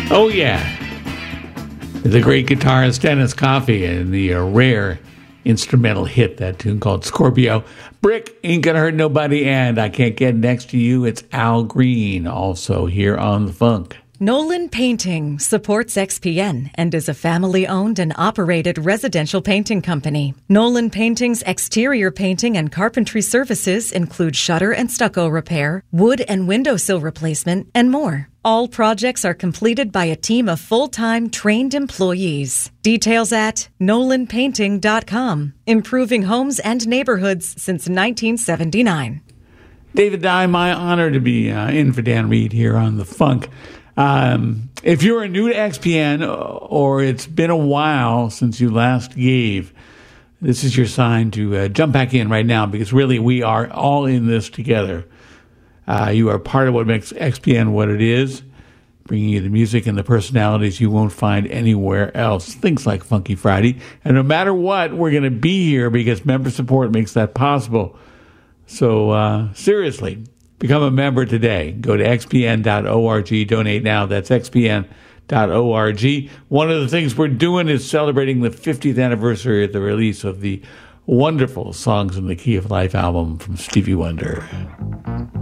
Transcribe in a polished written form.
Oh, yeah. The great guitarist Dennis Coffey and the rare instrumental hit, that tune called Scorpio. Brick, Ain't Gonna Hurt Nobody, and I Can't Get Next to You. It's Al Green, also here on The Funk. Nolan Painting supports XPN and is a family-owned and operated residential painting company. Nolan Painting's exterior painting and carpentry services include shutter and stucco repair, wood and windowsill replacement, and more. All projects are completed by a team of full-time trained employees. Details at nolanpainting.com. Improving homes and neighborhoods since 1979. David Dye, my honor to be in for Dan Reed here on The Funk. If you're new to XPN or it's been a while since you last gave, this is your sign to jump back in right now, because really we are all in this together. You are part of what makes XPN what it is, bringing you the music and the personalities you won't find anywhere else. Things like Funky Friday. And no matter what, we're going to be here because member support makes that possible. So seriously, become a member today. Go to xpn.org. Donate now. That's xpn.org. One of the things we're doing is celebrating the 50th anniversary of the release of the wonderful Songs in the Key of Life album from Stevie Wonder.